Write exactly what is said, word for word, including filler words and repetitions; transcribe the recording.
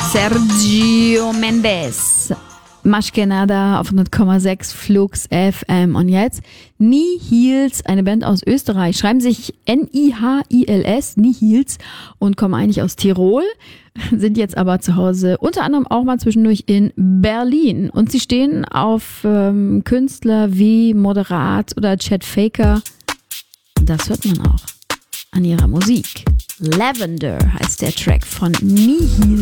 Sergio Mendes. Maschkenada auf hundert Komma sechs Flux F M. Und jetzt Nihils, eine Band aus Österreich. Schreiben sich N I H I L S, Nihils, und kommen eigentlich aus Tirol, sind jetzt aber zu Hause unter anderem auch mal zwischendurch in Berlin. Und sie stehen auf ähm, Künstler wie Moderat oder Chet Faker. Das hört man auch an ihrer Musik. Lavender heißt der Track von Nihil.